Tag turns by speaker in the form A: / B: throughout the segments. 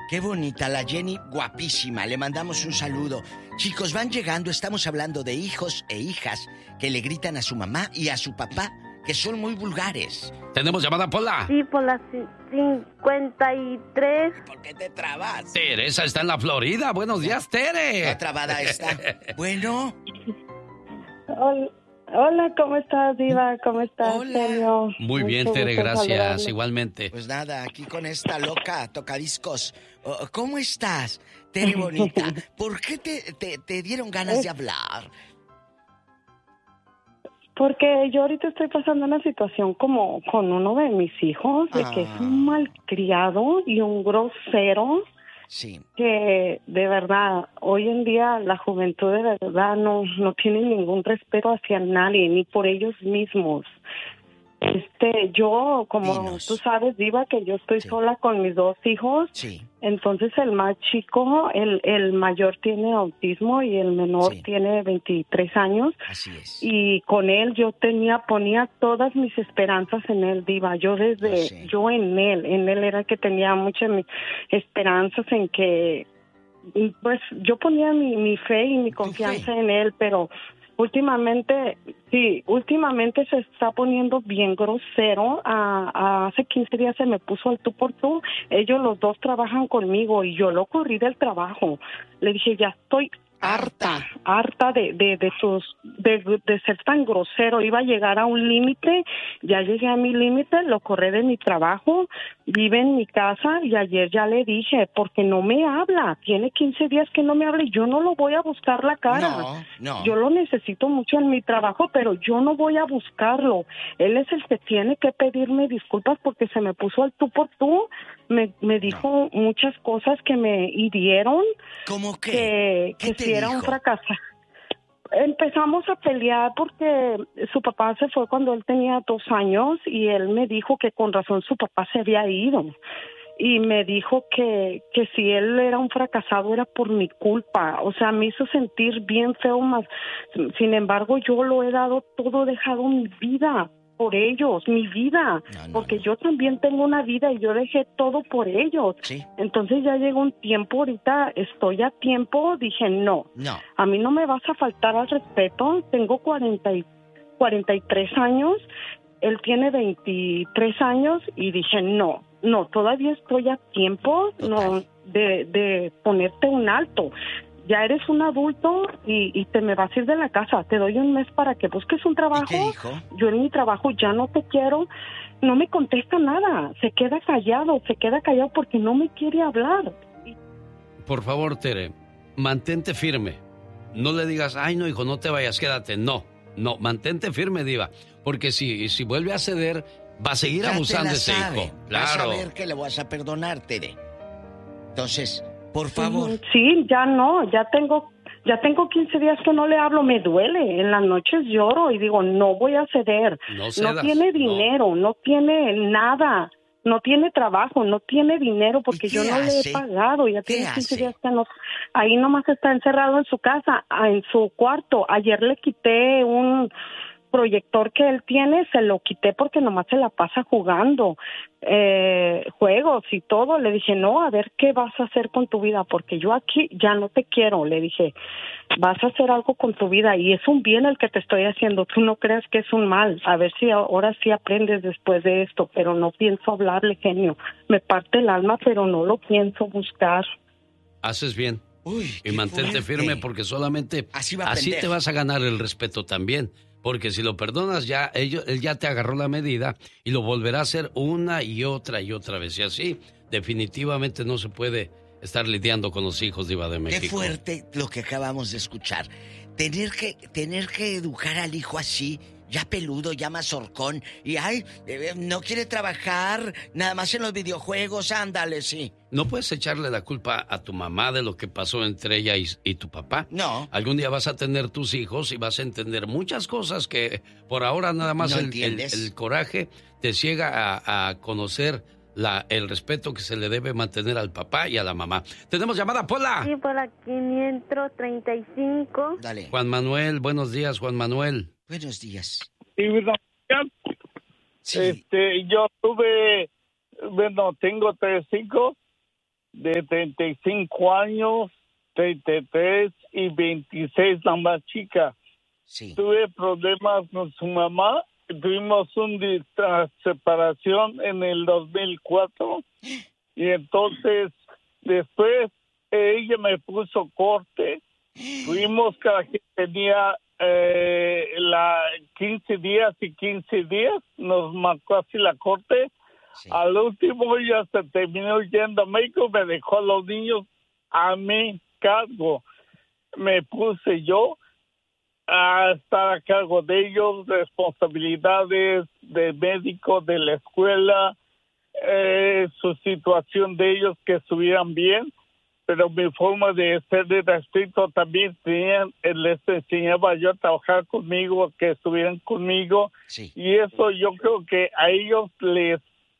A: Qué bonita, la Jenny, guapísima. Le mandamos un saludo. Chicos, van llegando, estamos hablando de hijos e hijas que le gritan a su mamá y a su papá, que son muy vulgares.
B: ¿Tenemos llamada, Pola?
C: Sí, por las 53.
A: ¿Por qué te trabas?
B: Teresa está en la Florida. Buenos días, Tere.
A: La trabada está. Bueno.
D: Hola, ¿cómo estás, Diva? ¿Cómo estás,
A: Hola.
B: Muy bien, Tere, gracias. Igualmente.
A: Pues nada, aquí con esta loca tocadiscos. ¿Cómo estás, Tere bonita? ¿Por qué te dieron ganas de hablar?
D: Porque yo ahorita estoy pasando una situación como con uno de mis hijos, de que es un malcriado y un grosero.
A: Sí.
D: Que de verdad, hoy en día la juventud de verdad no tiene ningún respeto hacia nadie, ni por ellos mismos. Yo, como
A: Dinos.
D: tú sabes, Diva, que yo estoy sola con mis dos hijos.
A: Sí.
D: Entonces el más chico, el mayor tiene autismo y el menor tiene 23 años.
A: Así es.
D: Y con él yo ponía todas mis esperanzas en él, Diva. Yo en él era el que tenía muchas esperanzas en que, pues yo ponía mi fe y mi confianza en él, pero últimamente se está poniendo bien grosero. Hace 15 días se me puso al tú por tú. Ellos los dos trabajan conmigo y yo lo corrí del trabajo. Le dije, ya estoy harta de ser tan grosero. Iba a llegar a un límite, ya llegué a mi límite, lo corrí de mi trabajo, vive en mi casa y ayer ya le dije, porque no me habla, tiene 15 días que no me habla y yo no lo voy a buscar la cara.
A: No.
D: Yo lo necesito mucho en mi trabajo, pero yo no voy a buscarlo. Él es el que tiene que pedirme disculpas porque se me puso al tú por tú. Me dijo muchas cosas que me hirieron.
A: ¿Cómo qué?
D: Que si era un fracaso. Empezamos a pelear porque su papá se fue cuando él tenía 2 años y él me dijo que con razón su papá se había ido. Y me dijo que si él era un fracasado era por mi culpa. O sea, me hizo sentir bien feo más. Sin embargo, yo lo he dado todo, he dejado mi vida por ellos, mi vida, porque yo también tengo una vida y yo dejé todo por ellos.
A: Sí.
D: Entonces ya llegó un tiempo, ahorita estoy a tiempo, dije no, a mí no me vas a faltar al respeto, tengo 43 años, él tiene 23 años y dije no, todavía estoy a tiempo de ponerte un alto. Ya eres un adulto y te me vas a ir de la casa. Te doy un mes para que busques un trabajo.
A: ¿Y qué dijo?
D: Yo en mi trabajo ya no te quiero. No me contesta nada. Se queda callado porque no me quiere hablar.
B: Por favor, Tere, mantente firme. No le digas, ay, no, hijo, no te vayas, quédate. No, mantente firme, Diva. Porque si vuelve a ceder, va a seguir abusando de ese hijo. Claro.
A: Vas a ver que le vas a perdonar, Tere. Entonces, por favor.
D: Sí, ya tengo 15 días que no le hablo, me duele. En las noches lloro y digo, no voy a ceder. No tiene dinero, no tiene nada. No tiene trabajo, no tiene dinero porque yo no le he pagado. Ya tiene 15 días que no. Ahí nomás está encerrado en su casa, en su cuarto. Ayer le quité un proyector que él tiene, se lo quité porque nomás se la pasa jugando juegos y todo. Le dije, no, a ver qué vas a hacer con tu vida, porque yo aquí ya no te quiero. Le dije, vas a hacer algo con tu vida y es un bien el que te estoy haciendo, tú no creas que es un mal. A ver si ahora sí aprendes después de esto, pero no pienso hablarle, genio. Me parte el alma, pero no lo pienso buscar.
B: Haces bien. Y mantente firme porque solamente así
A: aprender.
B: Te vas a ganar el respeto también. Porque si lo perdonas, él ya te agarró la medida y lo volverá a hacer una y otra vez. Y así, definitivamente no se puede estar lidiando con los hijos, Diva de México.
A: Qué fuerte lo que acabamos de escuchar. Tener que educar al hijo así, ya peludo, ya mazorcón, y no quiere trabajar, nada más en los videojuegos, ándale, sí.
B: No puedes echarle la culpa a tu mamá de lo que pasó entre ella y tu papá.
A: No.
B: Algún día vas a tener tus hijos y vas a entender muchas cosas que por ahora nada más
A: no
B: el coraje te ciega a conocer el respeto que se le debe mantener al papá y a la mamá. ¿Tenemos llamada, Pola?
C: Sí, por la 535.
A: Dale.
B: Juan Manuel, buenos días, Juan Manuel.
A: Buenos días.
E: Sí, ¿verdad?
A: Sí.
E: Yo tengo 3 hijos
C: de 35 años, 33 y 26, la más chica.
A: Sí.
C: Tuve problemas con su mamá. Tuvimos una separación en el 2004 y entonces después ella me puso corte. Fuimos, cada quien tenía 15 días y 15 días, nos marcó así la corte. Sí. Al último ella se terminó yendo a México, me dejó a los niños a mi cargo. Me puse yo a estar a cargo de ellos, responsabilidades de médico, de la escuela, su situación de ellos, que estuvieran bien, pero mi forma de ser era estricto también. Les enseñaba yo a trabajar conmigo, que estuvieran conmigo, sí. Y eso yo creo que a ellos les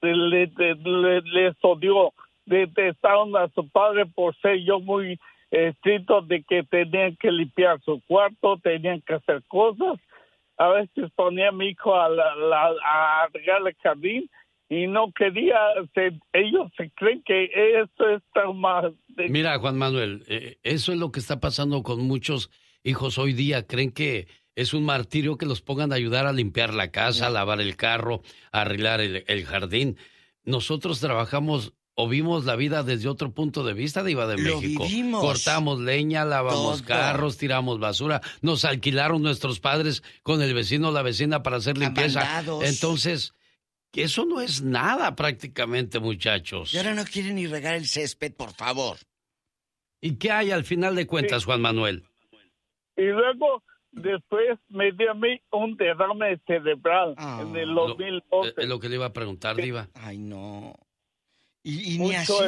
C: odió, detestaron a su padre por ser yo muy estricto, de que tenían que limpiar su cuarto, tenían que hacer cosas. A veces ponía a mi hijo a regar el jardín y no quería. Ellos se creen que esto es trauma.
B: Mira, Juan Manuel, eso es lo que está pasando con muchos hijos hoy día. Creen que es un martirio que los pongan a ayudar a limpiar la casa, a lavar el carro, a arreglar el jardín. Nosotros trabajamos o vimos la vida desde otro punto de vista, Diva de México.
A: Vivimos.
B: Cortamos leña, lavamos carros, tiramos basura, nos alquilaron nuestros padres con el vecino o la vecina para hacer limpieza.
A: Abandados.
B: Entonces, eso no es nada prácticamente, muchachos.
A: Y ahora no quieren ni regar el césped, por favor.
B: ¿Y qué hay al final de cuentas, sí, Juan Manuel?
C: Y luego, después me dio a mí un derrame cerebral en el 2012.
B: Es lo que le iba a preguntar, Diva.
A: Ay, no. ¿Y ni así?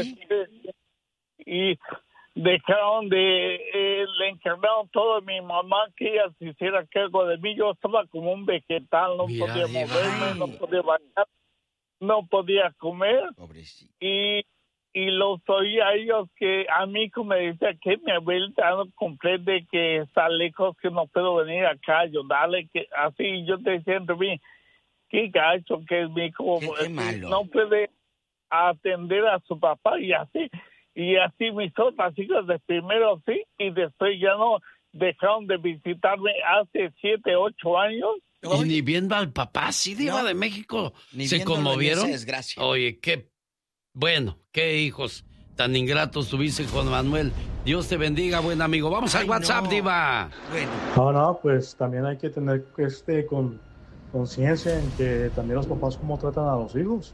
C: Y dejaron le encargaron todo a mi mamá, que ella se hiciera cargo de mí. Yo estaba como un vegetal, no podía moverme, no podía bañar, no podía comer.
A: Pobrecito.
C: Y los oía a ellos, que a mí como me decía que mi abuelita no comprende que está lejos, que no puedo venir acá a ayudarle, que así. Yo te decía entre mí, qué gacho que es mi hijo,
A: qué malo.
C: No puede atender a su papá, y así mis otras hijas de primero sí, y después ya no dejaron de visitarme hace 7, 8 años.
B: Y ni viendo al papá, sí, Diva de México, ¿se conmovieron? Oye, qué hijos tan ingratos tuviste, Juan Manuel. Dios te bendiga, buen amigo. Vamos al WhatsApp, no. Diva.
E: Bueno. No, pues también hay que tener conciencia en que también los papás cómo tratan a los hijos.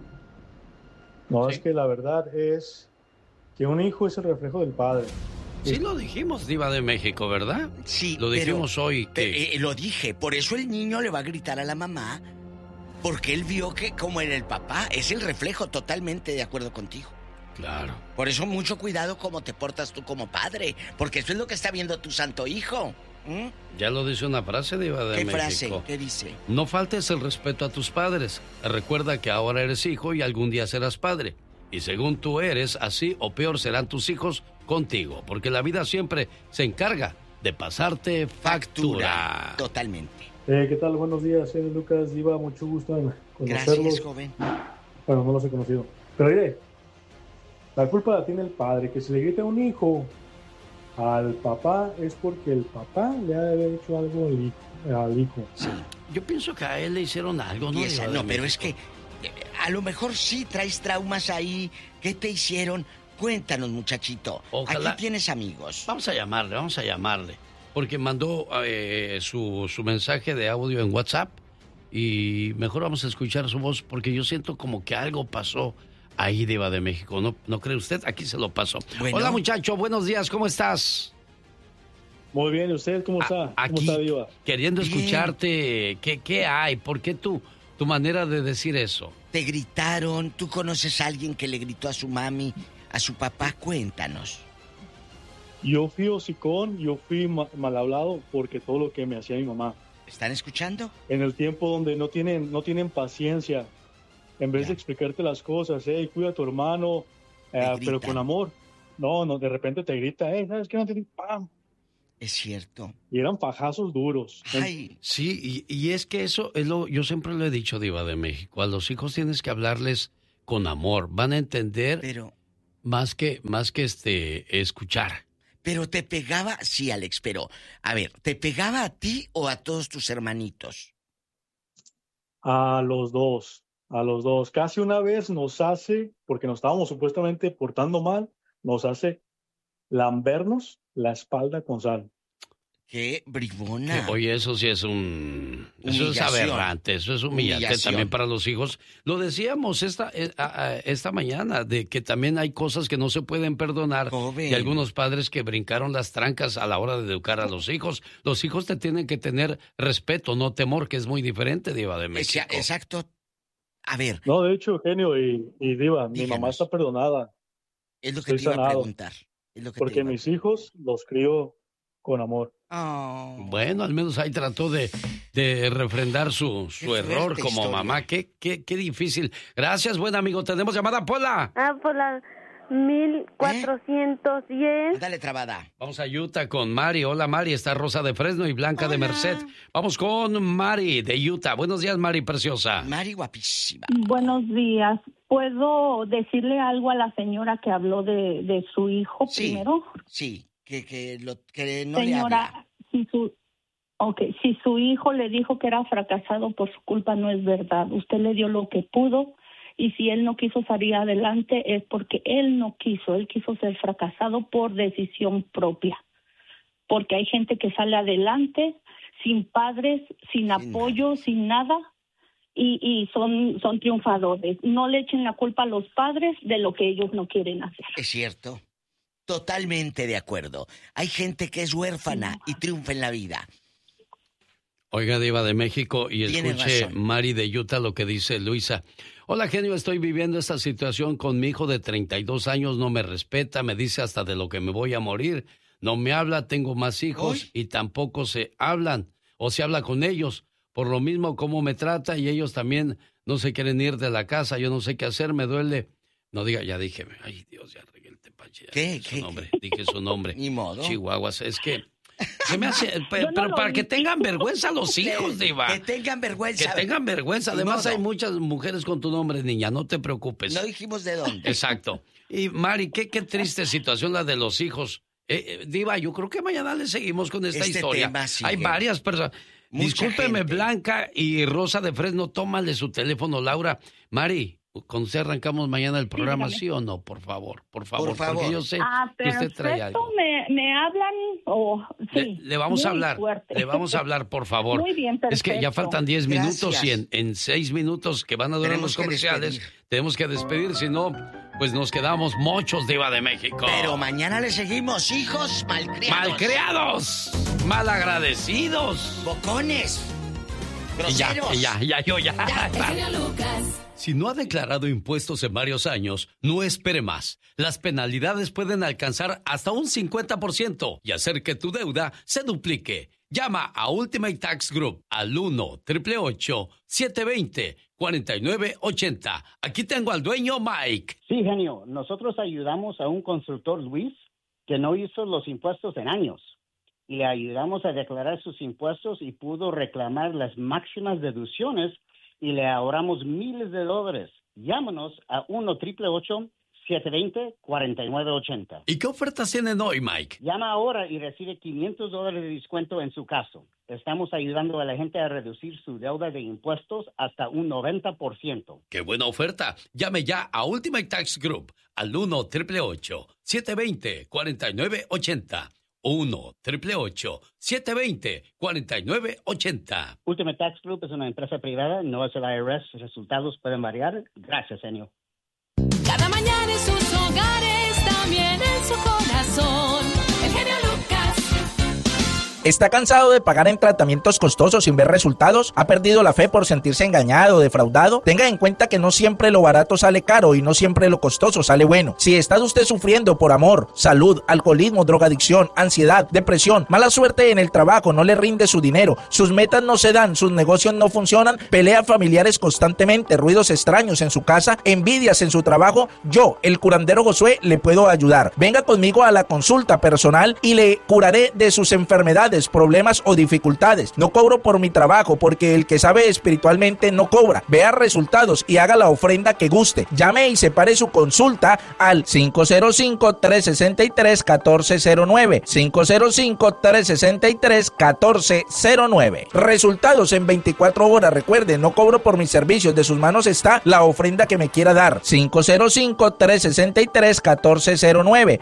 E: No, sí. Es que la verdad es que un hijo es el reflejo del padre.
B: Sí, lo dijimos, Diva de México, ¿verdad?
A: Sí.
B: Lo dijimos hoy.
A: Lo dije, por eso el niño le va a gritar a la mamá, porque él vio que como era el papá, es el reflejo, totalmente de acuerdo contigo.
B: Claro.
A: Por eso mucho cuidado cómo te portas tú como padre, porque eso es lo que está viendo tu santo hijo.
B: Ya lo dice una frase, Diva de México.
A: ¿Qué frase? ¿Qué dice?
B: No faltes el respeto a tus padres. Recuerda que ahora eres hijo y algún día serás padre. Y según tú eres, así o peor serán tus hijos contigo. Porque la vida siempre se encarga de pasarte factura.
A: Totalmente.
E: ¿Qué tal? Buenos días, soy Lucas, Diva, mucho gusto en conocerlos.
A: Gracias, joven.
E: Bueno, no los he conocido. Pero mire, la culpa la tiene el padre, que si le grita a un hijo al papá es porque el papá le ha de haber hecho algo al hijo.
A: Sí.
B: Yo pienso que a él le hicieron algo, ¿no?
A: No, pero es que a lo mejor sí traes traumas ahí. ¿Qué te hicieron? Cuéntanos, muchachito.
B: Ojalá.
A: Aquí tienes amigos.
B: Vamos a llamarle. Porque mandó su mensaje de audio en WhatsApp y mejor vamos a escuchar su voz porque yo siento como que algo pasó ahí, Diva de México. ¿No cree usted? Aquí se lo pasó. Bueno. Hola, muchacho. Buenos días. ¿Cómo estás?
E: Muy bien. ¿Y usted cómo está?
B: Aquí,
E: ¿cómo está, Diva?
B: Queriendo escucharte. ¿Qué hay? ¿Por qué tu manera de decir eso?
A: ¿Te gritaron? ¿Tú conoces a alguien que le gritó a su mami, a su papá? Cuéntanos.
E: Yo fui hocicón, yo fui mal hablado porque todo lo que me hacía mi mamá.
A: ¿Están escuchando?
E: En el tiempo donde no tienen paciencia, en vez de explicarte las cosas, cuida a tu hermano, pero con amor. No, de repente te grita, ¿sabes qué? No te ¡pam!
A: Es cierto.
E: Y eran fajazos duros.
A: Ay.
B: Sí, y es que eso es yo siempre lo he dicho, Diva de México, a los hijos tienes que hablarles con amor, van a entender más que escuchar.
A: Pero te pegaba, sí, Alex, pero a ver, ¿te pegaba a ti o a todos tus hermanitos?
E: A los dos. Casi una vez nos hace, porque nos estábamos supuestamente portando mal, nos hace lambernos la espalda con sal.
A: ¡Qué bribona!
B: Oye, eso sí es eso es aberrante, eso es humillante también para los hijos. Lo decíamos esta mañana, de que también hay cosas que no se pueden perdonar.
A: Joven.
B: Y algunos padres que brincaron las trancas a la hora de educar a los hijos. Los hijos te tienen que tener respeto, no temor, que es muy diferente, Diva de México.
A: Exacto. A ver.
E: No, de hecho, Eugenio y Diva, mi mamá está perdonada.
A: Es lo que te iba a preguntar.
E: Porque mis hijos los crío con amor.
A: Oh.
B: Bueno, al menos ahí trató de refrendar su error como historia. Mamá. Qué difícil. Gracias, buen amigo. Tenemos llamada, Pola.
F: Pola 1410.
A: Dale, trabada.
B: Vamos a Utah con Mari. Hola, Mari. Está Rosa de Fresno y Blanca de Merced. Vamos con Mari de Utah. Buenos días, Mari preciosa.
A: Mari guapísima.
G: Buenos días. ¿Puedo decirle algo a la señora que habló de su hijo primero?
A: Sí. Que no
G: señora,
A: le habla.
G: Si su hijo le dijo que era fracasado por su culpa, no es verdad. Usted le dio lo que pudo, y si él no quiso salir adelante es porque él no quiso. Él quiso ser fracasado por decisión propia. Porque hay gente que sale adelante sin padres, sin apoyo, sin nada, y son triunfadores. No le echen la culpa a los padres de lo que ellos no quieren hacer.
A: Es cierto. Totalmente de acuerdo. Hay gente que es huérfana y triunfa en la vida.
B: Oiga, Diva de México, y escuche Mari de Utah lo que dice Luisa. Hola, genio, estoy viviendo esta situación con mi hijo de 32 años, no me respeta, me dice hasta de lo que me voy a morir, no me habla, tengo más hijos y tampoco se hablan o se habla con ellos. Por lo mismo, cómo me trata, y ellos también no se quieren ir de la casa, yo no sé qué hacer, me duele. No diga, ya dije, ay Dios, ya regué el tepache.
A: ¿Qué?
B: Dije su nombre.
A: Ni modo.
B: Chihuahuas, es que se me hace, pero para que tengan vergüenza los hijos, Diva.
A: Que tengan vergüenza.
B: Que tengan vergüenza. Además hay muchas mujeres con tu nombre, niña, no te preocupes.
A: No dijimos de dónde.
B: Exacto. Y Mari, qué triste situación la de los hijos. Diva, yo creo que mañana le seguimos con esta historia. Hay varias personas. Discúlpeme, Blanca y Rosa de Fresno, tómale su teléfono, Laura. Mari, con usted arrancamos mañana el programa, ¿sí o no? Por favor. Porque yo sé que usted trae algo.
G: ¿Me hablan? Sí,
B: le vamos a hablar.
G: Fuerte.
B: Le vamos a hablar, por favor.
G: Muy bien, perfecto.
B: Es que ya faltan 10 minutos y en 6 minutos que van a durar los comerciales tenemos que despedir, si no, pues nos quedamos mochos, Diva de México.
A: Pero mañana le seguimos, hijos malcriados.
B: ¡Malcriados! ¡Malagradecidos!
A: ¡Bocones! ¡Groseros!
B: Ya. Si no ha declarado impuestos en varios años, no espere más. Las penalidades pueden alcanzar hasta un 50% y hacer que tu deuda se duplique. Llama a Ultimate Tax Group al 1-888-720-4980. Aquí tengo al dueño, Mike.
H: Sí, genio. Nosotros ayudamos a un constructor, Luis, que no hizo los impuestos en años. Y le ayudamos a declarar sus impuestos y pudo reclamar las máximas deducciones y le ahorramos miles de dólares. Llámanos a 1-888-720-4980.
B: ¿Y qué ofertas tienen hoy, Mike?
H: Llama ahora y recibe $500 de descuento en su caso. Estamos ayudando a la gente a reducir su deuda de impuestos hasta un 90%.
B: ¡Qué buena oferta! Llame ya a Ultimate Tax Group al 1-888-720-4980. 1-888-720-4980.
H: Ultimate Tax Group es una empresa privada, no es el IRS. Resultados pueden variar. Gracias, señor.
I: Cada mañana en sus hogares, también en su corazón. El genio Lucas.
J: ¿Está cansado de pagar en tratamientos costosos sin ver resultados? ¿Ha perdido la fe por sentirse engañado o defraudado? Tenga en cuenta que no siempre lo barato sale caro y no siempre lo costoso sale bueno. Si está usted sufriendo por amor, salud, alcoholismo, drogadicción, ansiedad, depresión, mala suerte en el trabajo, no le rinde su dinero, sus metas no se dan, sus negocios no funcionan, peleas familiares constantemente, ruidos extraños en su casa, envidias en su trabajo, yo, el curandero Josué, le puedo ayudar. Venga conmigo a la consulta personal y le curaré de sus enfermedades, inquietudes, problemas o dificultades. No cobro por mi trabajo porque el que sabe espiritualmente no cobra. Vea resultados y haga la ofrenda que guste. Llame y separe su consulta al 505-363-1409. 505-363-1409. Resultados en 24 horas. Recuerde, no cobro por mis servicios. De sus manos está la ofrenda que me quiera dar. 505-363-1409.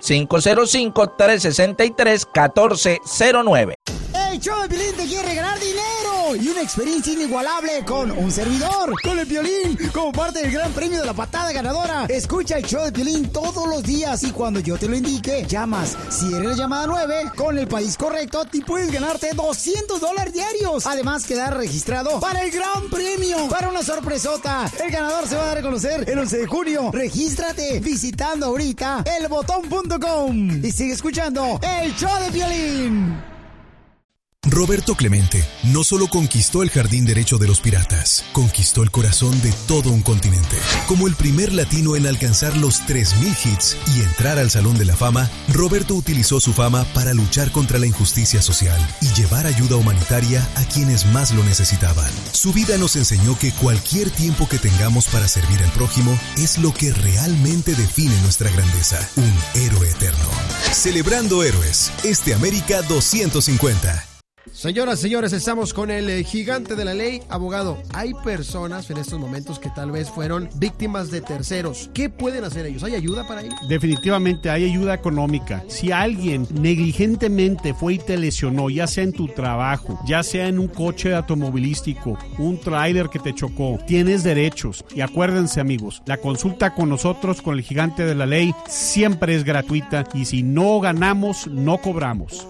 J: 505-363-1409.
F: El show de Piolín te quiere regalar dinero y una experiencia inigualable con un servidor, con el Piolín, como parte del gran premio de la patada ganadora. Escucha el show de Piolín todos los días y cuando yo te lo indique, llamas. Si eres la llamada 9, con el país correcto, te puedes ganarte $200 diarios. Además, quedar registrado para el gran premio, para una sorpresota. El ganador se va a dar a conocer el 11 de junio. Regístrate visitando ahorita elbotón.com y sigue escuchando el show de Piolín.
K: Roberto Clemente no solo conquistó el jardín derecho de los piratas, conquistó el corazón de todo un continente. Como el primer latino en alcanzar los 3,000 hits y entrar al Salón de la Fama, Roberto utilizó su fama para luchar contra la injusticia social y llevar ayuda humanitaria a quienes más lo necesitaban. Su vida nos enseñó que cualquier tiempo que tengamos para servir al prójimo es lo que realmente define nuestra grandeza. Un héroe eterno. Celebrando héroes, América 250.
L: Señoras, señores, estamos con el gigante de la ley. Abogado, hay personas en estos momentos que tal vez fueron víctimas de terceros. ¿Qué pueden hacer ellos? ¿Hay ayuda para ellos?
M: Definitivamente hay ayuda económica. Si alguien negligentemente fue y te lesionó, ya sea en tu trabajo, ya sea en un coche automovilístico, un tráiler que te chocó, tienes derechos. Y acuérdense, amigos, la consulta con nosotros, con el gigante de la ley, siempre es gratuita. Y si no ganamos, no cobramos.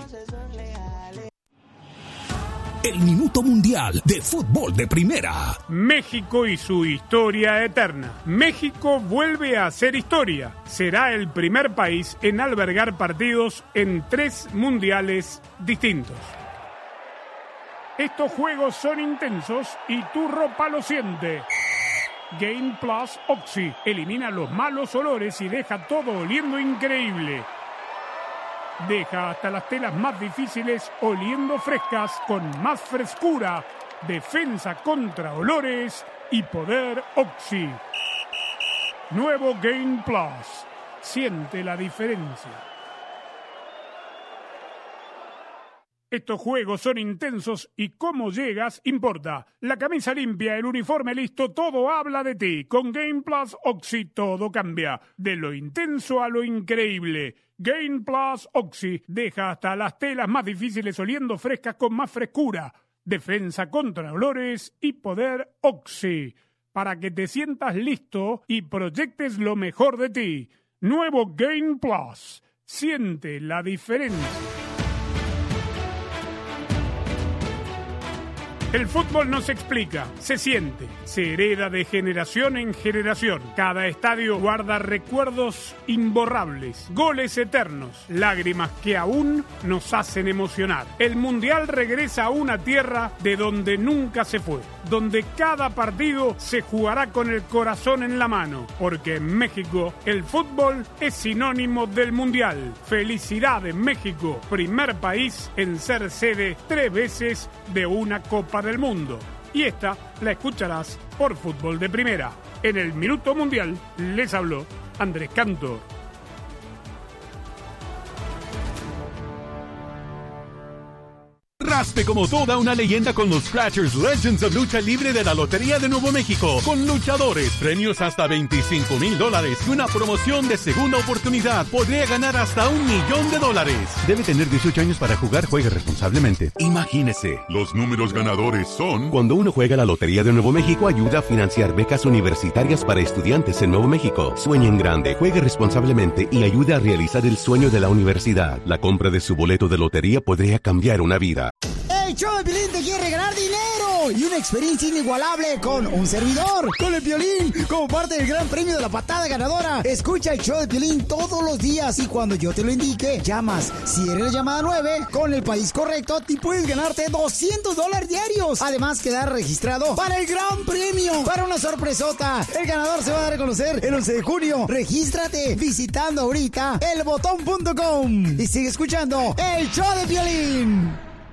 N: El Minuto Mundial de Fútbol de Primera.
O: México y su historia eterna. México vuelve a hacer historia. Será el primer país en albergar partidos en 3 mundiales distintos. Estos juegos son intensos y tu ropa lo siente. Game Plus Oxy elimina los malos olores y deja todo oliendo increíble. Deja hasta las telas más difíciles oliendo frescas con más frescura, defensa contra olores y poder Oxy. Nuevo Game Plus. Siente la diferencia. Estos juegos son intensos y cómo llegas importa. La camisa limpia, el uniforme listo, todo habla de ti. Con Game Plus Oxy todo cambia. De lo intenso a lo increíble. Game Plus Oxy deja hasta las telas más difíciles oliendo frescas con más frescura. Defensa contra olores y poder Oxy. Para que te sientas listo y proyectes lo mejor de ti. Nuevo Game Plus. Siente la diferencia. El fútbol no se explica, se siente, se hereda de generación en generación. Cada estadio guarda recuerdos imborrables, goles eternos, lágrimas que aún nos hacen emocionar. El Mundial regresa a una tierra de donde nunca se fue, donde cada partido se jugará con el corazón en la mano, porque en México el fútbol es sinónimo del Mundial. Felicidades México, primer país en ser sede 3 veces de una Copa del Mundo. Y esta la escucharás por Fútbol de Primera. En el Minuto Mundial les habló Andrés Cantor.
P: Raspe como toda una leyenda con los Scratchers Legends of Lucha Libre de la Lotería de Nuevo México, con luchadores, premios hasta $25,000 y una promoción de segunda oportunidad. Podría ganar hasta $1 millón. Debe tener 18 años para jugar. Juegue responsablemente.
Q: Imagínese, los números ganadores son...
R: Cuando uno juega la Lotería de Nuevo México, ayuda a financiar becas universitarias para estudiantes en Nuevo México. Sueñe en grande, juegue responsablemente y ayude a realizar el sueño de la universidad. La compra de su boleto de lotería podría cambiar una vida.
F: El show de Piolín te quiere regalar dinero y una experiencia inigualable con un servidor, con el Piolín, como parte del gran premio de la patada ganadora. Escucha el show de Piolín todos los días y cuando yo te lo indique, llamas. Si eres la llamada 9, con el país correcto, te puedes ganarte $200 diarios. Además, quedar registrado para el gran premio, para una sorpresota. El ganador se va a dar a conocer el 11 de junio. Regístrate visitando ahorita elbotón.com y sigue escuchando el show de Piolín.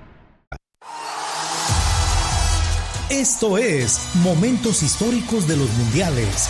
N: Esto es Momentos Históricos de los Mundiales.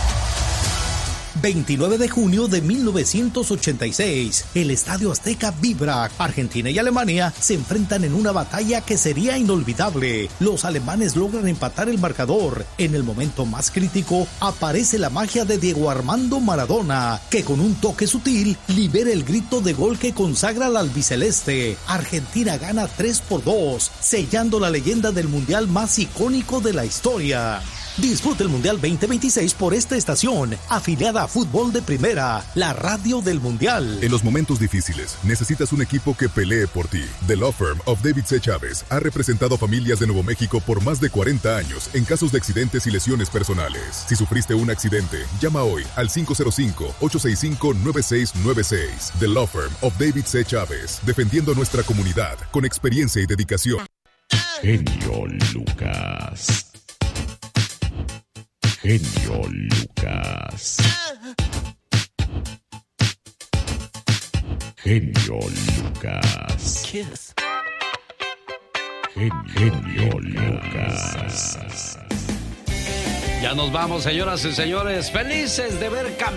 N: 29 de junio de 1986, el Estadio Azteca vibra. Argentina y Alemania se enfrentan en una batalla que sería inolvidable. Los alemanes logran empatar el marcador. En el momento más crítico, aparece la magia de Diego Armando Maradona, que con un toque sutil libera el grito de gol que consagra al albiceleste. Argentina gana 3-2, sellando la leyenda del mundial más icónico de la historia. Disfruta el Mundial 2026 por esta estación, afiliada a Fútbol de Primera, la radio del Mundial.
Q: En los momentos difíciles, necesitas un equipo que pelee por ti. The Law Firm of David C. Chávez ha representado a familias de Nuevo México por más de 40 años en casos de accidentes y lesiones personales. Si sufriste un accidente, llama hoy al 505-865-9696. The Law Firm of David C. Chávez, defendiendo nuestra comunidad con experiencia y dedicación.
N: Genio Lucas. Genio Lucas. Genio Lucas.
I: Kiss.
N: Genio Lucas.
B: Ya nos vamos, señoras y señores. Felices de ver campeón